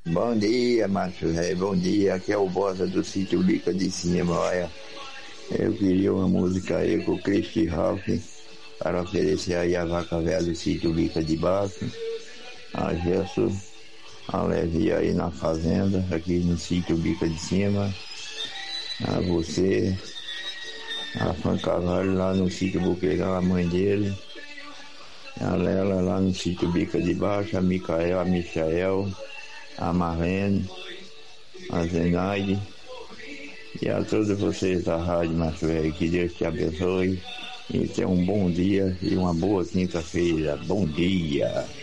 Bom dia, Márcio Ré, bom dia. Aqui é o Bosa do Sítio Bica de Cima. Olha, eu queria uma música aí com o Christy Rock para oferecer aí a vaca velha do Sítio Bica de Baixo, a Gesso, a Levi aí na fazenda, aqui no Sítio Bica de Cima, a você, a Fran Cavalho lá no Sítio Buqueirão, a mãe dele, a Lela lá no Sítio Bica de Baixo, a Michael, a Marlene, a Zenaide e a todos vocês da Rádio Márcio Ré, que Deus te abençoe e tenha um bom dia e uma boa quinta-feira. Bom dia!